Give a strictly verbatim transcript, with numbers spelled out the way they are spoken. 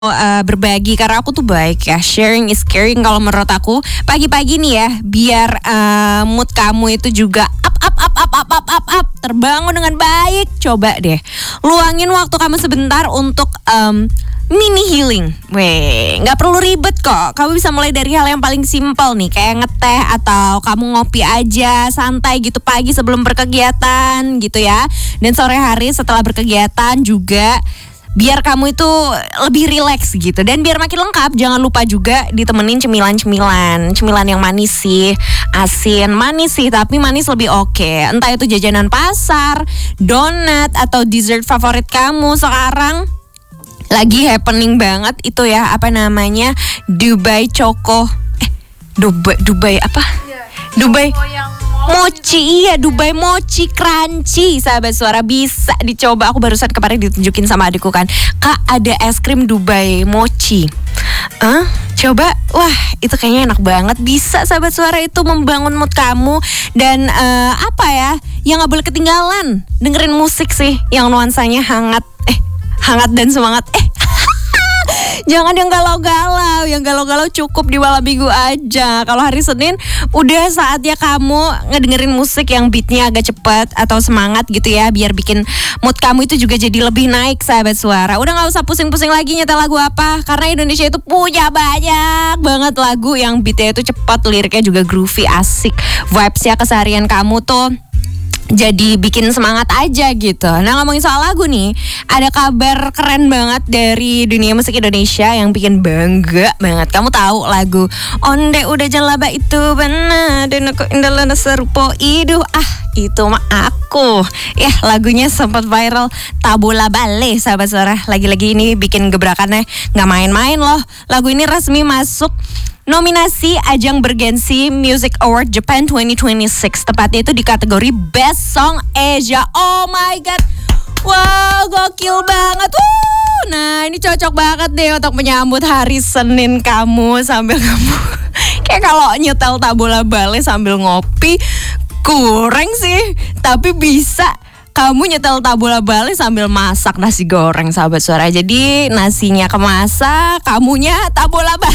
Uh, berbagi karena aku tuh baik ya, sharing is caring kalau menurut aku. Pagi-pagi nih ya, biar uh, mood kamu itu juga up up up up up up up up terbangun dengan baik. Coba deh luangin waktu kamu sebentar untuk um, mini healing. Weh, nggak perlu ribet kok. Kamu bisa mulai dari hal yang paling simpel nih, kayak ngeteh atau kamu ngopi aja santai gitu pagi sebelum berkegiatan gitu ya. Dan sore hari setelah berkegiatan juga, biar kamu itu lebih rileks gitu. Dan biar makin lengkap, jangan lupa juga ditemenin cemilan-cemilan. Cemilan yang manis sih, asin, manis sih, tapi manis lebih oke. Entah itu jajanan pasar, donat, atau dessert favorit kamu sekarang. Lagi happening banget itu ya, apa namanya, Dubai Choco. Eh, Dubai, Dubai apa? Ya, Dubai yang Mochi, iya Dubai Mochi Crunchy. Sahabat Suara bisa dicoba. Aku barusan kemarin ditunjukin sama adikku kan, Kak ada es krim Dubai Mochi. Huh? Coba, wah itu kayaknya enak banget. Bisa Sahabat Suara itu membangun mood kamu. Dan uh, apa ya, yang gak boleh ketinggalan, dengerin musik sih yang nuansanya hangat. Eh hangat dan semangat. Eh Jangan yang galau-galau, yang galau-galau cukup di malam minggu aja. Kalau hari Senin udah saatnya kamu ngedengerin musik yang beatnya agak cepat atau semangat gitu ya, biar bikin mood kamu itu juga jadi lebih naik Sahabat Suara. Udah gak usah pusing-pusing lagi nyetel lagu apa, karena Indonesia itu punya banyak banget lagu yang beatnya itu cepat, liriknya juga groovy, asik. Vibesnya keseharian kamu tuh jadi bikin semangat aja gitu. Nah ngomongin soal lagu nih, ada kabar keren banget dari dunia musik Indonesia yang bikin bangga banget. Kamu tahu lagu Onde Udah Jalaba itu benar dan aku indahlah serupo iduh. Ah itu mah aku. Ya lagunya sempat viral, Tabola Bale Sahabat Suara. Lagi-lagi ini bikin gebrakannya gak main-main loh. Lagu ini resmi masuk nominasi ajang bergensi Music Award Japan dua ribu dua puluh enam, tepatnya itu di kategori Best Song Asia. Oh my god, wow gokil banget. Wuh, nah ini cocok banget deh untuk menyambut hari Senin kamu sambil kamu kayak kalau nyetel Tabola Bale sambil ngopi kurang sih, tapi bisa kamu nyetel Tabola Bale sambil masak nasi goreng Sahabat Suara. Jadi nasinya kemasak, kamunya Tabola Bale.